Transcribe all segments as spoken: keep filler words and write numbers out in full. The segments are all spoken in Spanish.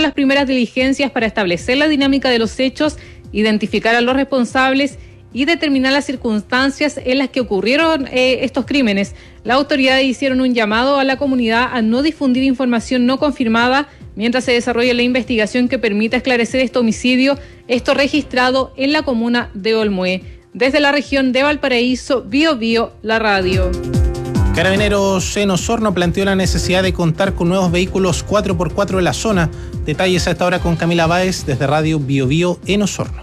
las primeras diligencias para establecer la dinámica de los hechos, identificar a los responsables y determinar las circunstancias en las que ocurrieron eh, estos crímenes. Las autoridades hicieron un llamado a la comunidad a no difundir información no confirmada mientras se desarrolla la investigación que permita esclarecer este homicidio, esto registrado en la comuna de Olmué. Desde la región de Valparaíso, Bio Bio, la radio. Carabineros en Osorno planteó la necesidad de contar con nuevos vehículos cuatro por cuatro en la zona. Detalles a esta hora con Camila Báez desde Radio Bio Bio en Osorno.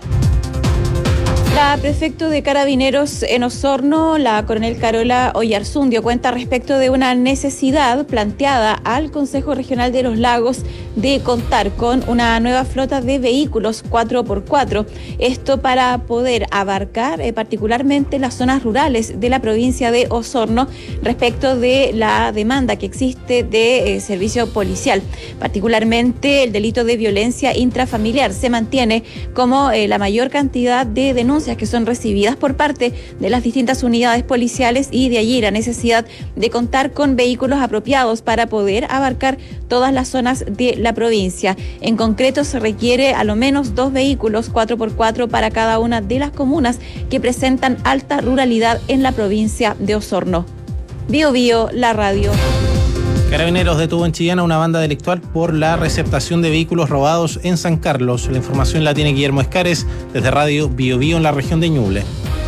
La prefecto de Carabineros en Osorno, la coronel Carola Oyarzundio, cuenta respecto de una necesidad planteada al Consejo Regional de los Lagos de contar con una nueva flota de vehículos cuatro por cuatro. Esto para poder abarcar eh, particularmente las zonas rurales de la provincia de Osorno respecto de la demanda que existe de eh, servicio policial. Particularmente el delito de violencia intrafamiliar se mantiene como eh, la mayor cantidad de denuncias que son recibidas por parte de las distintas unidades policiales, y de allí la necesidad de contar con vehículos apropiados para poder abarcar todas las zonas de la provincia. En concreto, se requiere a lo menos dos vehículos cuatro por cuatro para cada una de las comunas que presentan alta ruralidad en la provincia de Osorno. Bio Bio, la radio. Carabineros detuvo en Chillán a una banda delictual por la receptación de vehículos robados en San Carlos. La información la tiene Guillermo Escares desde Radio Bio Bio en la región de Ñuble.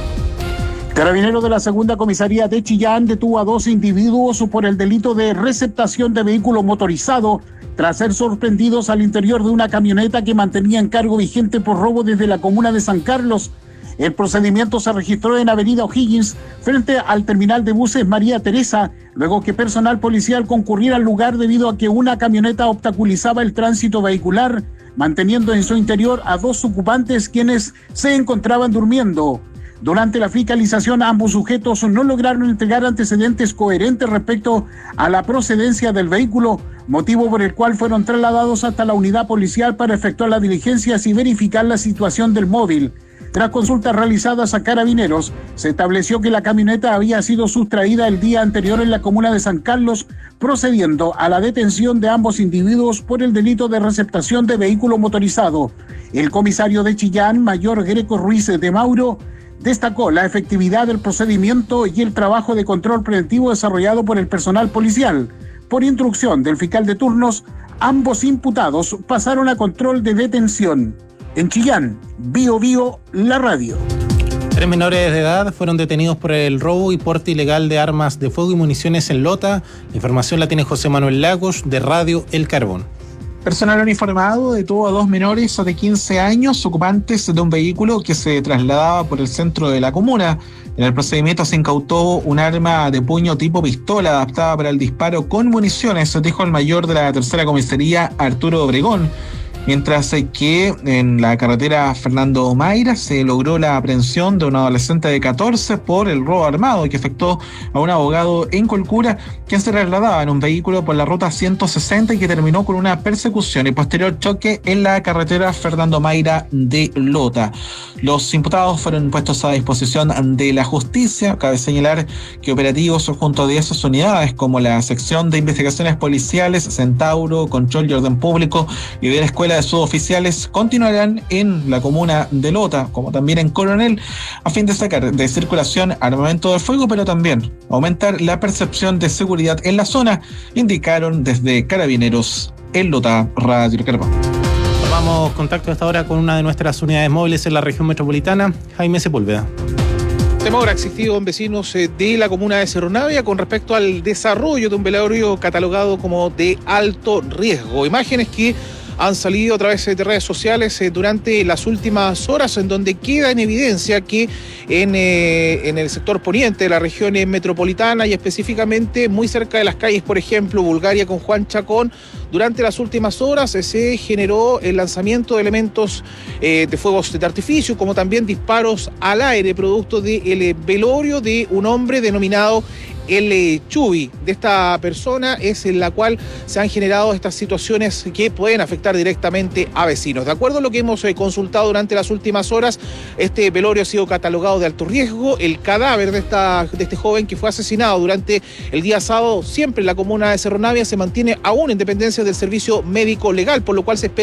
Carabineros de la segunda comisaría de Chillán detuvo a dos individuos por el delito de receptación de vehículo motorizado tras ser sorprendidos al interior de una camioneta que mantenía en cargo vigente por robo desde la comuna de San Carlos. El procedimiento se registró en Avenida O'Higgins, frente al terminal de buses María Teresa, luego que personal policial concurriera al lugar debido a que una camioneta obstaculizaba el tránsito vehicular, manteniendo en su interior a dos ocupantes quienes se encontraban durmiendo. Durante la fiscalización, ambos sujetos no lograron entregar antecedentes coherentes respecto a la procedencia del vehículo, motivo por el cual fueron trasladados hasta la unidad policial para efectuar las diligencias y verificar la situación del móvil. Tras consultas realizadas a Carabineros, se estableció que la camioneta había sido sustraída el día anterior en la comuna de San Carlos, procediendo a la detención de ambos individuos por el delito de receptación de vehículo motorizado. El comisario de Chillán, mayor Greco Ruiz de Mauro, destacó la efectividad del procedimiento y el trabajo de control preventivo desarrollado por el personal policial. Por instrucción del fiscal de turnos, ambos imputados pasaron a control de detención. En Chillán, Bio Bio, la radio. Tres menores de edad fueron detenidos por el robo y porte ilegal de armas de fuego y municiones en Lota. La información la tiene José Manuel Lagos de Radio El Carbón. Personal uniformado detuvo a dos menores de quince años ocupantes de un vehículo que se trasladaba por el centro de la comuna. En el procedimiento se incautó un arma de puño tipo pistola adaptada para el disparo con municiones, dijo el mayor de la tercera comisaría, Arturo Obregón. Mientras que en la carretera Fernando Mayra se logró la aprehensión de un adolescente de catorce por el robo armado que afectó a un abogado en Colcura, quien se trasladaba en un vehículo por la ruta ciento sesenta y que terminó con una persecución y posterior choque en la carretera Fernando Mayra de Lota. Los imputados fueron puestos a disposición de la justicia. Cabe señalar que operativos junto a diversas unidades como la sección de investigaciones policiales, Centauro, Control y Orden Público y de la Escuela de Suboficiales continuarán en la comuna de Lota, como también en Coronel, a fin de sacar de circulación armamento de fuego, pero también aumentar la percepción de seguridad en la zona, indicaron desde Carabineros en Lota, Radio Carbón. Tomamos contacto a esta hora con una de nuestras unidades móviles en la región metropolitana, Jaime Sepúlveda. Temor ha existido en vecinos de la comuna de Cerro Navia con respecto al desarrollo de un velorio catalogado como de alto riesgo. Imágenes que han salido a través de redes sociales eh, durante las últimas horas, en donde queda en evidencia que en, eh, en el sector poniente de la región metropolitana y específicamente muy cerca de las calles, por ejemplo, Bulgaria con Juan Chacón, durante las últimas horas eh, se generó el lanzamiento de elementos eh, de fuegos de artificio, como también disparos al aire, producto del velorio de un hombre denominado el Chubi. De esta persona es en la cual se han generado estas situaciones que pueden afectar directamente a vecinos. De acuerdo a lo que hemos eh, consultado durante las últimas horas, este velorio ha sido catalogado de alto riesgo. El cadáver de, esta, de este joven que fue asesinado durante el día sábado, siempre en la comuna de Cerro Navia, se mantiene aún en dependencia del servicio médico legal, por lo cual se espera